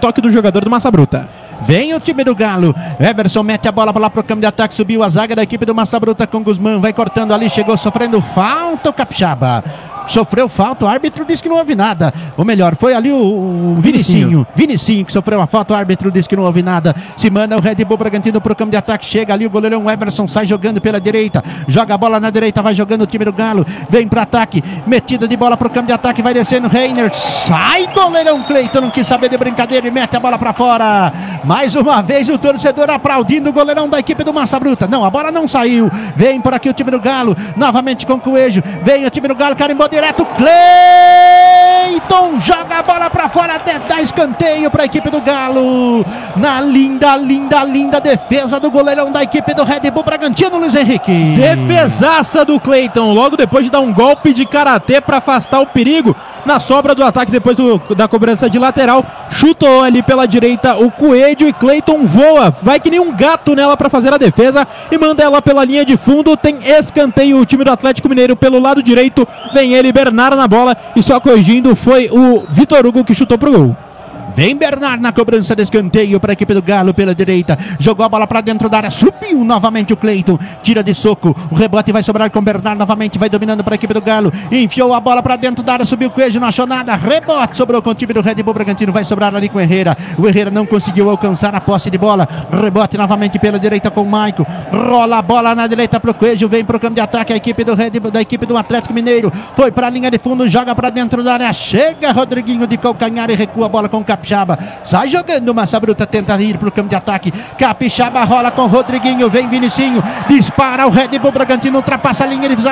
toque do jogador do Massa Bruta. Vem o time do Galo. Everson mete a bola lá pro campo de ataque. Subiu a zaga da equipe do Massa Bruta com Guzmán. Vai cortando ali. Chegou sofrendo falta o Capixaba. Sofreu falta, o árbitro disse que não houve nada. Ou melhor, foi ali o Vinicinho que sofreu a falta, o árbitro disse que não houve nada. Se manda o Red Bull Bragantino pro campo de ataque. Chega ali o goleirão Everson, sai jogando pela direita. Joga a bola na direita, vai jogando o time do Galo. Vem pro ataque, metida de bola pro campo de ataque. Vai descendo, Reiner, sai goleirão Cleiton, não quis saber de brincadeira e mete a bola pra fora. Mais uma vez o torcedor aplaudindo o goleirão da equipe do Massa Bruta. Não, a bola não saiu. Vem por aqui o time do Galo, novamente com o Coelho. Vem o time do Galo, carimbou direto, Cleiton joga a bola pra fora, dá escanteio pra equipe do Galo, na linda defesa do goleirão da equipe do Red Bull Bragantino, Luiz Henrique. Defesaça do Cleiton, logo depois de dar um golpe de karatê pra afastar o perigo, na sobra do ataque depois da cobrança de lateral, chutou ali pela direita o Coelho e Cleiton voa, vai que nem um gato nela pra fazer a defesa e manda ela pela linha de fundo. Tem escanteio o time do Atlético Mineiro pelo lado direito, vem ele, Bernardo na bola, e só corrigindo foi o Vitor Hugo que chutou pro gol. Vem Bernardo na cobrança de escanteio para a equipe do Galo pela direita. Jogou a bola para dentro da área. Subiu novamente o Cleiton. Tira de soco. O rebote vai sobrar com o Bernardo novamente. Vai dominando para a equipe do Galo. Enfiou a bola para dentro da área. Subiu o Coelho. Não achou nada. Rebote sobrou com o time do Red Bull Bragantino. Vai sobrar ali com o Herrera. O Herrera não conseguiu alcançar a posse de bola. Rebote novamente pela direita com o Maico. Rola a bola na direita para o Coelho. Vem para o campo de ataque a equipe do Red Bull, da equipe do Atlético Mineiro. Foi para a linha de fundo. Joga para dentro da área. Chega Rodriguinho de calcanhar e recua a bola com o Capixaba. Sai jogando o Massa Bruta, tenta ir para o campo de ataque. Capixaba rola com o Rodriguinho, vem Vinicinho, dispara o Red Bull Bragantino, ultrapassa a linha de